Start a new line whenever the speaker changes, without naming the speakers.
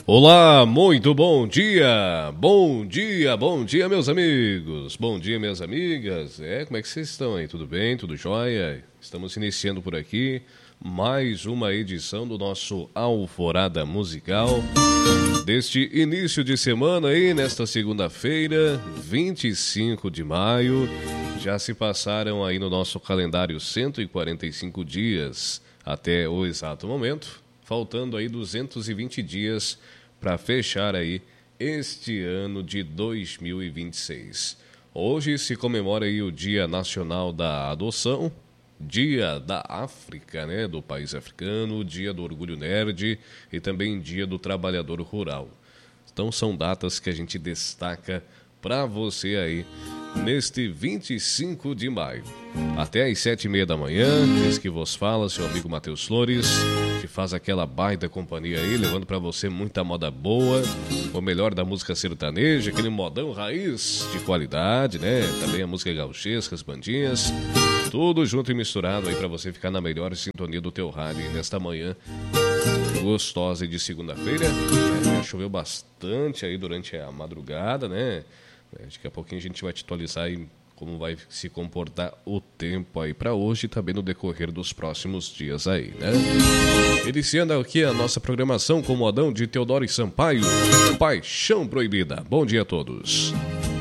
Olá, muito bom dia! Bom dia, meus amigos! Bom dia, minhas amigas! Como é que vocês estão aí? Tudo bem? Tudo jóia? Estamos iniciando por aqui mais uma edição do nosso Alvorada Musical deste início de semana aí, nesta segunda-feira, 25 de maio. Já se passaram aí no nosso calendário 145 dias até o exato momento, faltando aí 220 dias para fechar aí este ano de 2026. Hoje se comemora aí o Dia Nacional da Adoção, Dia da África, né, do país africano, Dia do Orgulho Nerd e também Dia do Trabalhador Rural. Então são datas que a gente destaca para você aí neste 25 de maio. Até às 7h30 da manhã, esse que vos fala, seu amigo Matheus Flores, que faz aquela baita companhia aí, levando para você muita moda boa, o melhor da música sertaneja, aquele modão raiz de qualidade, né? Também a música gauchesca, as bandinhas, tudo junto e misturado aí para você ficar na melhor sintonia do teu rádio aí nesta manhã gostosa de segunda-feira. Já choveu bastante aí durante a madrugada, né? Daqui a pouquinho a gente vai te atualizar aí como vai se comportar o tempo aí para hoje e também no decorrer dos próximos dias aí, né? Iniciando aqui a nossa programação com o modão de Teodoro e Sampaio, Paixão Proibida. Bom dia a todos.